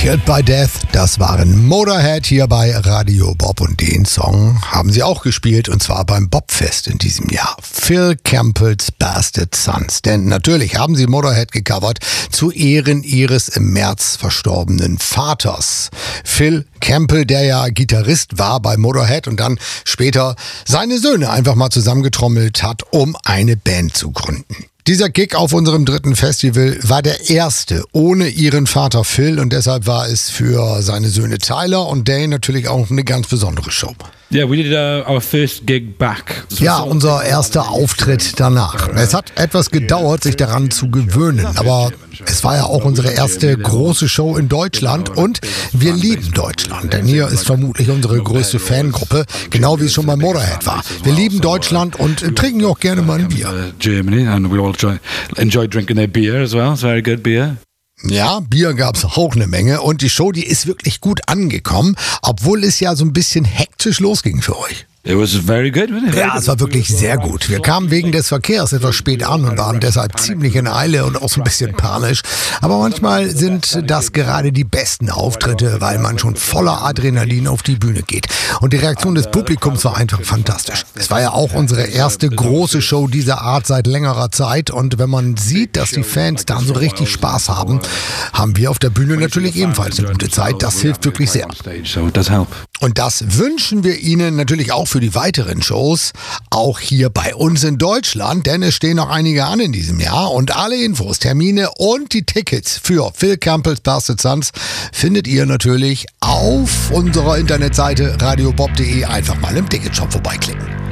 Killed by Death, das waren Motorhead hier bei Radio Bob und den Song haben sie auch gespielt und zwar beim Bobfest in diesem Jahr. Phil Campbells Bastard Sons, denn natürlich haben sie Motorhead gecovert zu Ehren ihres im März verstorbenen Vaters. Phil Campbell, der ja Gitarrist war bei Motorhead und dann später seine Söhne einfach mal zusammengetrommelt hat, um eine Band zu gründen. Dieser Gig auf unserem 3. Festival war der erste ohne ihren Vater Phil und deshalb war es für seine Söhne Tyler und Dane natürlich auch eine ganz besondere Show. Yeah, we did our first gig back. Ja, unser erster Auftritt danach. Es hat etwas gedauert, sich daran zu gewöhnen, aber es war ja auch unsere erste große Show in Deutschland und wir lieben Deutschland, denn hier ist vermutlich unsere größte Fangruppe, genau wie es schon bei Motorhead war. Wir lieben Deutschland und trinken ja auch gerne mal ein Bier. Germany, and we all enjoy drinking their beer as well. It's very good beer. Ja, Bier gab's auch eine Menge und die Show, die ist wirklich gut angekommen, obwohl es ja so ein bisschen hektisch losging für euch. It was very good, wasn't it? Ja, es war wirklich sehr gut. Wir kamen wegen des Verkehrs etwas spät an und waren deshalb ziemlich in Eile und auch so ein bisschen panisch. Aber manchmal sind das gerade die besten Auftritte, weil man schon voller Adrenalin auf die Bühne geht. Und die Reaktion des Publikums war einfach fantastisch. Es war ja auch unsere erste große Show dieser Art seit längerer Zeit. Und wenn man sieht, dass die Fans dann so richtig Spaß haben, haben wir auf der Bühne natürlich ebenfalls eine gute Zeit. Das hilft wirklich sehr. Und das wünschen wir Ihnen natürlich auch für die weiteren Shows, auch hier bei uns in Deutschland, denn es stehen noch einige an in diesem Jahr und alle Infos, Termine und die Tickets für Phil Campbells Bastard Sons findet ihr natürlich auf unserer Internetseite radiobob.de. Einfach mal im Ticketshop vorbeiklicken.